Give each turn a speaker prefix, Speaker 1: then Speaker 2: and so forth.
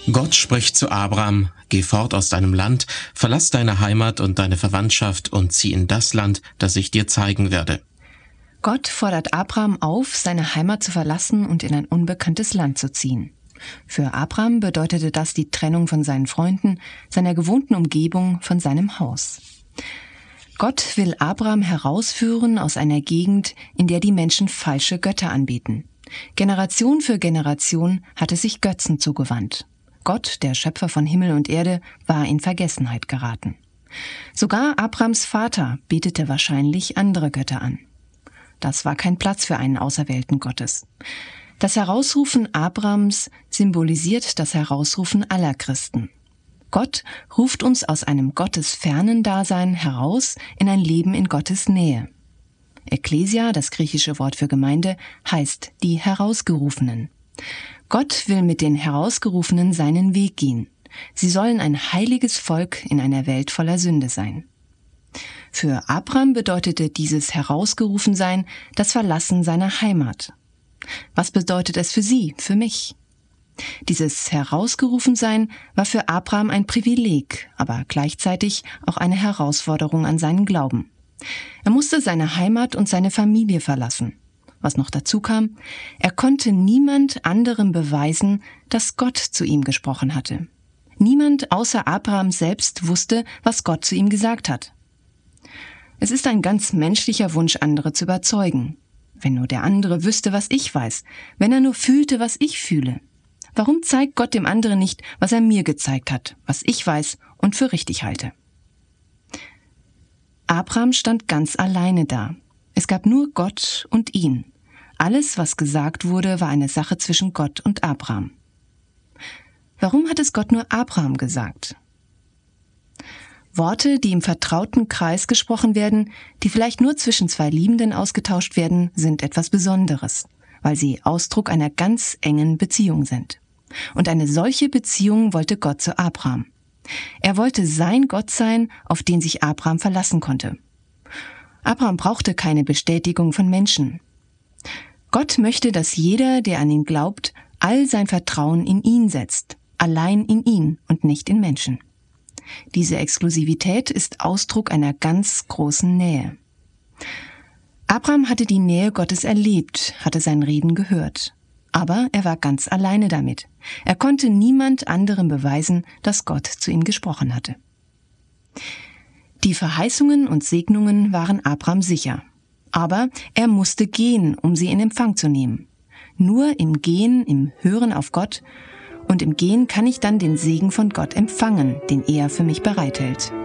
Speaker 1: Gott spricht zu Abram: Geh fort aus deinem Land, verlass deine Heimat und deine Verwandtschaft und zieh in das Land, das ich dir zeigen werde.
Speaker 2: Gott fordert Abram auf, seine Heimat zu verlassen und in ein unbekanntes Land zu ziehen. Für Abram bedeutete das die Trennung von seinen Freunden, seiner gewohnten Umgebung, von seinem Haus. Gott will Abram herausführen aus einer Gegend, in der die Menschen falsche Götter anbeten. Generation für Generation hatte sich Götzen zugewandt. Gott, der Schöpfer von Himmel und Erde, war in Vergessenheit geraten. Sogar Abrams Vater betete wahrscheinlich andere Götter an. Das war kein Platz für einen Auserwählten Gottes. Das Herausrufen Abrams symbolisiert das Herausrufen aller Christen. Gott ruft uns aus einem gottesfernen Dasein heraus in ein Leben in Gottes Nähe. Ekklesia, das griechische Wort für Gemeinde, heißt die Herausgerufenen. Gott will mit den Herausgerufenen seinen Weg gehen. Sie sollen ein heiliges Volk in einer Welt voller Sünde sein. Für Abram bedeutete dieses Herausgerufensein das Verlassen seiner Heimat. Was bedeutet es für Sie, für mich? Dieses Herausgerufensein war für Abram ein Privileg, aber gleichzeitig auch eine Herausforderung an seinen Glauben. Er musste seine Heimat und seine Familie verlassen. Was noch dazu kam, er konnte niemand anderem beweisen, dass Gott zu ihm gesprochen hatte. Niemand außer Abraham selbst wusste, was Gott zu ihm gesagt hat. Es ist ein ganz menschlicher Wunsch, andere zu überzeugen. Wenn nur der andere wüsste, was ich weiß, wenn er nur fühlte, was ich fühle. Warum zeigt Gott dem anderen nicht, was er mir gezeigt hat, was ich weiß und für richtig halte? Abram stand ganz alleine da. Es gab nur Gott und ihn. Alles, was gesagt wurde, war eine Sache zwischen Gott und Abram. Warum hat es Gott nur Abram gesagt? Worte, die im vertrauten Kreis gesprochen werden, die vielleicht nur zwischen zwei Liebenden ausgetauscht werden, sind etwas Besonderes, weil sie Ausdruck einer ganz engen Beziehung sind. Und eine solche Beziehung wollte Gott zu Abram. Er wollte sein Gott sein, auf den sich Abram verlassen konnte. Abram brauchte keine Bestätigung von Menschen. Gott möchte, dass jeder, der an ihn glaubt, all sein Vertrauen in ihn setzt, allein in ihn und nicht in Menschen. Diese Exklusivität ist Ausdruck einer ganz großen Nähe. Abram hatte die Nähe Gottes erlebt, hatte sein Reden gehört. Aber er war ganz alleine damit. Er konnte niemand anderem beweisen, dass Gott zu ihm gesprochen hatte. Die Verheißungen und Segnungen waren Abram sicher. Aber er musste gehen, um sie in Empfang zu nehmen. Nur im Gehen, im Hören auf Gott und im Gehen kann ich dann den Segen von Gott empfangen, den er für mich bereithält.